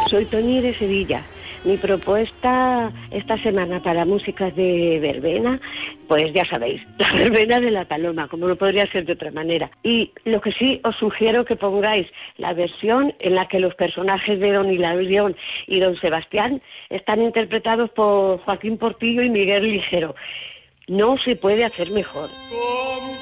Soy Toni de Sevilla. Mi propuesta esta semana para músicas de verbena, pues ya sabéis, la verbena de la Paloma, como no podría ser de otra manera. Y lo que sí os sugiero que pongáis la versión en la que los personajes de Don Hilarión y Don Sebastián están interpretados por Joaquín Portillo y Miguel Ligero. No se puede hacer mejor.